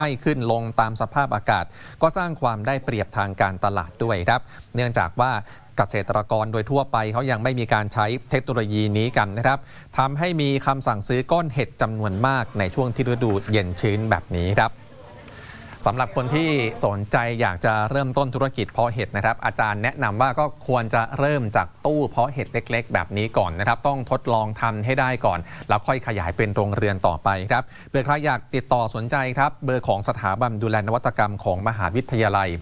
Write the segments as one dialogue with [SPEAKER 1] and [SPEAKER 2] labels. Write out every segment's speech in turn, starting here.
[SPEAKER 1] ให้ขึ้นลงตามสภาพอากาศก็สร้างความได้เปรียบทางการตลาดด้วยครับเนื่องจากว่าเกษตรกรโดยทั่วไปเขายังไม่มีการใช้เทคโนโลยีนี้กันนะครับทำให้มีคำสั่งซื้อก้อนเห็ดจำนวนมากในช่วงที่ฤดูเย็นชื้นแบบนี้ครับสำหรับคนที่สนใจอยากจะเริ่มต้นธุรกิจเพาะเห็ดนะครับอาจารย์แนะนำว่าก็ควรจะเริ่มจากตู้เพาะเห็ดเล็กๆแบบนี้ก่อนนะครับต้องทดลองทำให้ได้ก่อนแล้วค่อยขยายเป็นโรงเรือนต่อไปครับเผื่อใครอยากติดต่อสนใจครับเบอร์ของสถาบันดูแลนวัตกรรมของมหาวิทยาลัย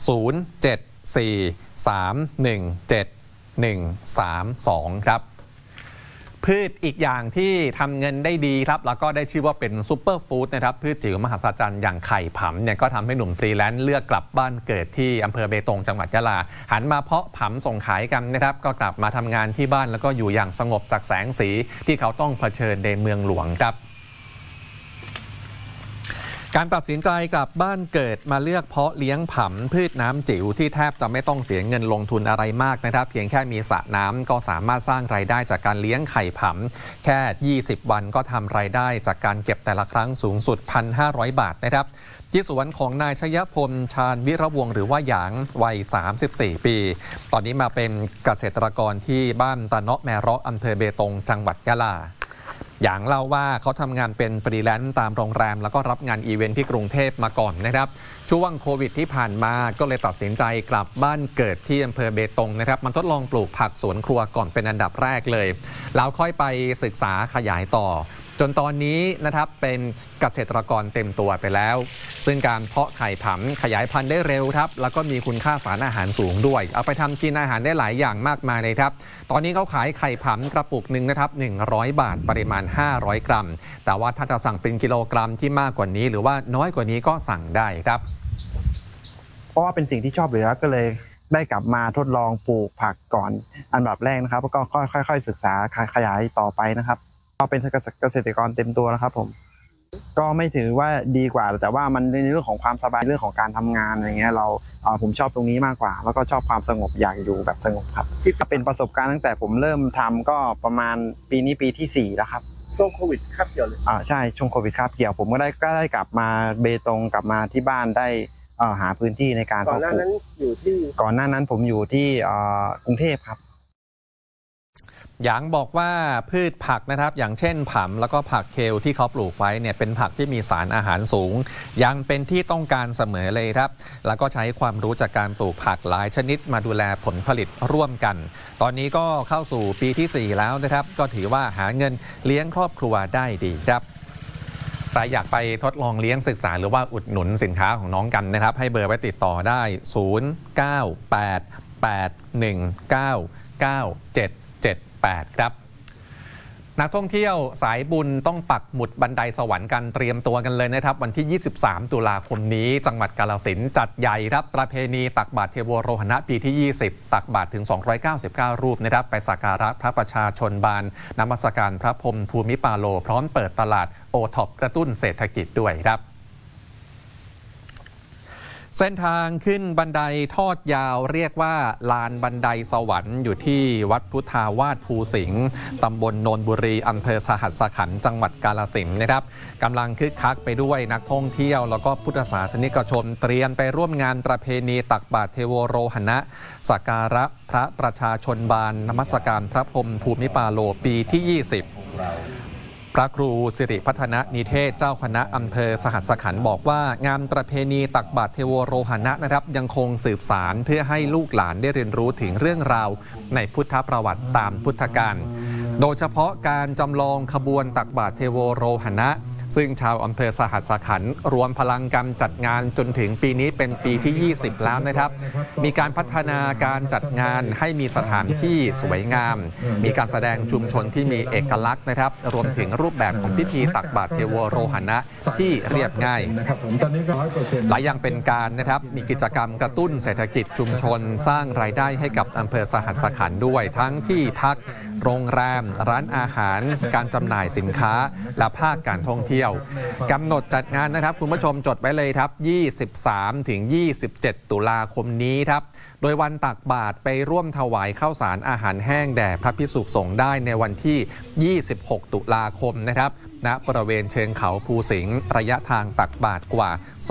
[SPEAKER 1] 074317132ครับพืชอีกอย่างที่ทำเงินได้ดีครับแล้วก็ได้ชื่อว่าเป็นซูเปอร์ฟู้ดนะครับพืชจิ๋วมหัศจรรย์อย่างไข่ผำเนี่ยก็ทำให้หนุ่มฟรีแลนซ์เลือกกลับบ้านเกิดที่อำเภอเบตงจังหวัดยะลาหันมาเพาะผำส่งขายกันนะครับก็กลับมาทำงานที่บ้านแล้วก็อยู่อย่างสงบจากแสงสีที่เขาต้องเผชิญในเมืองหลวงครับการตัดสินใจกลับบ้านเกิดมาเลือกเพาะเลี้ยงผำพืชน้ำจิ๋วที่แทบจะไม่ต้องเสียเงินลงทุนอะไรมากนะครับเพียงแค่มีสระน้ำก็สามารถสร้างรายได้จากการเลี้ยงไข่ผำแค่20วันก็ทำรายได้จากการเก็บแต่ละครั้งสูงสุด 1,500 บาทนะครับที่สวนของนายชยพลชาญวิระวงศ์หรือว่าหยางวัย34ปีตอนนี้มาเป็นเกษตรกรที่บ้านตะเนาะแมเราะอำเภอเบตงจังหวัดยะลาอย่างเล่าว่าเขาทำงานเป็นฟรีแลนซ์ตามโรงแรมแล้วก็รับงานอีเวนท์ที่กรุงเทพมาก่อนนะครับช่วงโควิดที่ผ่านมาก็เลยตัดสินใจกลับบ้านเกิดที่อำเภอเบตงนะครับมันทดลองปลูกผักสวนครัวก่อนเป็นอันดับแรกเลยแล้วค่อยไปศึกษาขยายต่อจนตอนนี้นะครับเป็นเกษตรกรเต็มตัวไปแล้วซึ่งการเพาะไข่ผำขยายพันธุ์ได้เร็วครับแล้วก็มีคุณค่าสารอาหารสูงด้วยเอาไปทำกินอาหารได้หลายอย่างมากมายเลยครับตอนนี้เขาขายไข่ผำกระปุกหนึ่งนะครับ100 บาทปริมาณ500 กรัมแต่ว่าถ้าจะสั่งเป็นกิโลกรัมที่มากกว่านี้หรือว่าน้อยกว่านี้ก็สั่งได้ครับ
[SPEAKER 2] เพราะว่าเป็นสิ่งที่ชอบอยู่แล้วก็เลยได้กลับมาทดลองปลูกผักก่อนอันดับแรกนะครับแล้วก็ค่อยๆศึกษาขยายต่อไปนะครับก็เป็นเกษตรกรเต็มตัวแล้วครับผมก็ไม่ถือว่าดีกว่าแต่ว่ามันในเรื่องของความสบายเรื่องของการทำงานอะไรเงี้ยผมชอบตรงนี้มากกว่าแล้วก็ชอบความสงบอยากอยู่แบบสงบครับที่เป็นประสบการณ์ตั้งแต่ผมเริ่มทำก็ประมาณปีนี้ปีที่4แล้วครับ
[SPEAKER 3] ช่วงโควิดคาบเกี่ยวเลย
[SPEAKER 2] ใช่ช่วงโควิดคาบเกี่ยวผมก็ได้กลับมาเบตงกลับมาที่บ้านได้หาพื้นที่ในการ
[SPEAKER 3] ก่อนหน้านั้นอยู่ที่
[SPEAKER 2] ก่อนหน้านั้นผมอยู่ที่กรุงเทพครับ
[SPEAKER 1] หยางบอกว่าพืชผักนะครับอย่างเช่นผำแล้วก็ผักเคลที่เขาปลูกไว้เนี่ยเป็นผักที่มีสารอาหารสูงยังเป็นที่ต้องการเสมอเลยครับแล้วก็ใช้ความรู้จากการปลูกผักหลายชนิดมาดูแลผลผลิตร่วมกันตอนนี้ก็เข้าสู่ปีที่4แล้วนะครับก็ถือว่าหาเงินเลี้ยงครอบครัวได้ดีครับใครอยากไปทดลองเลี้ยงศึกษาหรือว่าอุดหนุนสินค้าของน้องกันนะครับให้เบอร์ไว้ติดต่อได้0988199778ครับนักท่องเที่ยวสายบุญต้องปักหมุดบันไดสวรรค์กันเตรียมตัวกันเลยนะครับวันที่23ตุลาคมนี้จังหวัดกาฬสินธุ์จัดใหญ่ครับประเพณีตักบาตรเทโวโรหณะปีที่20ตักบาตรถึง299รูปนะครับไปสักการะพระประชาชนบานนมัสการพระพรหมภูมิปาโลพร้อมเปิดตลาดโอท็อปกระตุ้นเศรษฐกิจด้วยครับเส้นทางขึ้นบันไดทอดยาวเรียกว่าลานบันไดสวรรค์อยู่ที่วัดพุทธาวาสภูสิงห์ตำบลโนนบุรีอำเภอสหัสขันธ์จังหวัดกาฬสินธุ์นะครับกำลังคึกคักไปด้วยนักท่องเที่ยวแล้วก็พุทธศาสนิกชนเตรียมไปร่วมงานประเพณีตักบาตรเทโวโรหณะสักการะพระประชาชนบานนมัสการพระพรหมภูมิปาโลปีที่20พระครูสิริพัฒนนิเทศเจ้าคณะอำเภอสหัสขันธ์บอกว่างานประเพณีตักบาตรเทโวโรหณะนะครับยังคงสืบสานเพื่อให้ลูกหลานได้เรียนรู้ถึงเรื่องราวในพุทธประวัติตามพุทธกาลโดยเฉพาะการจำลองขบวนตักบาตรเทโวโรหณะซึ่งชาวอำเภอสหัสขันธ์รวมพลังกันจัดงานจนถึงปีนี้เป็นปีที่20แล้วนะครับมีการพัฒนาการจัดงานให้มีสถานที่สวยงามมีการแสดงชุมชนที่มีเอกลักษณ์นะครับรวมถึงรูปแบบของพิธีตักบาตรเทโวโรหณะที่เรียบง่ายหลายอย่างเป็นการนะครับมีกิจกรรมกระตุ้นเศรษฐกิจชุมชนสร้างรายได้ให้กับอำเภอสหัสขันธ์ด้วยทั้งที่พักโรงแรมร้านอาหารการจำหน่ายสินค้าและภาคการท่องเที่ยวกำหนดจัดงานนะครับคุณผู้ชมจดไว้เลยครับ23 ถึง 27 ตุลาคมนี้ครับโดยวันตักบาตรไปร่วมถวายข้าวสารอาหารแห้งแด่พระภิกษุสงฆ์ได้ในวันที่26 ตุลาคมนะครับณบริเวณเชิงเขาภูสิงห์ระยะทางตักบาตรกว่า